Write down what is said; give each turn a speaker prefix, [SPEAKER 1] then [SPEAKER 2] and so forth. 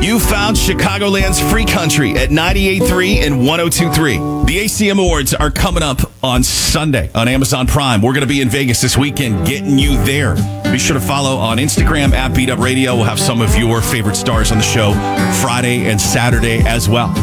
[SPEAKER 1] You found Chicagoland's free country at 98.3 and 102.3. The ACM Awards are coming up on Sunday on Amazon Prime. We're going to be in Vegas this weekend getting you there. Be sure to follow on Instagram at Beat Up Radio. We'll have some of your favorite stars on the show Friday and Saturday as well.